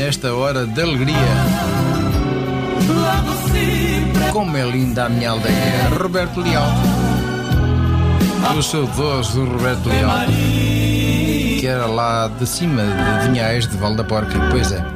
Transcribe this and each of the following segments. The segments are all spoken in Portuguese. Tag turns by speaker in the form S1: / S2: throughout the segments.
S1: nesta hora de alegria. Como é linda a minha aldeia. Roberto Leal. O saudoso Roberto Leal, que era lá de cima de Vinhais, de Val da Porca. Pois é.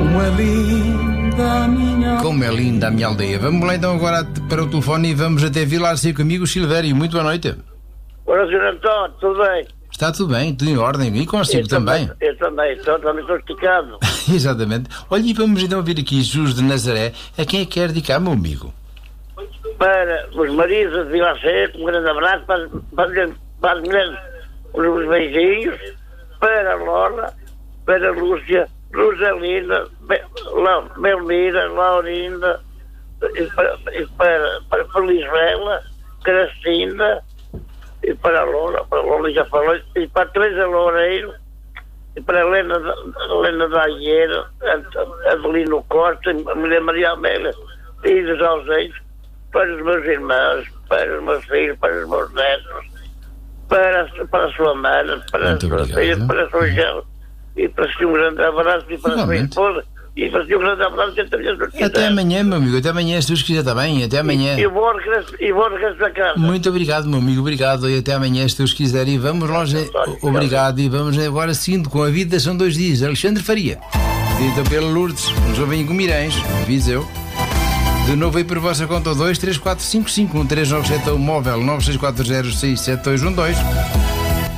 S1: Como é linda a minha aldeia. Vamos lá então agora para o telefone e vamos até Vilar Seco. Amigo Silvério, muito boa noite.
S2: Olá, Sr. António, tudo bem?
S1: Está tudo bem, tudo em ordem. E consigo também?
S2: Eu também estou esticado.
S1: Exatamente. Olha, e vamos então ouvir aqui Jesus de Nazaré. A quem é que quer dedicar, meu amigo?
S2: Para os maridos de Vilar Seco, um grande abraço para as mulheres, os beijinhos, para a Lola, para a Lúcia, Rosalina, Belmira, Laurinda, para Lisbela, Cristina, e para a Lola já falou, e para a Teresa Loureiro, e para a Helena da Agueira, Adelino Costa, a mulher Maria Amélia, e dos Alzeiros, para os meus irmãos, para os meus filhos, para os meus netos, para a sua mãe, para a sua filha, para a sua irmã, e para si um grande abraço, e para a sua esposa, e para si um grande abraço.
S1: Até amanhã, meu amigo, até amanhã, se Deus quiser, está bem? Até amanhã.
S2: E vou regresso da casa.
S1: Muito obrigado, meu amigo, obrigado, e até amanhã, se Deus quiser. E vamos longe, obrigado, e vamos agora seguindo com a vida, são 2 dias. Alexandre Faria, dito pela Lourdes, nos ouvem em Guimarães, Viseu. De novo aí por vossa conta, 23455 1397 móvel 96406712.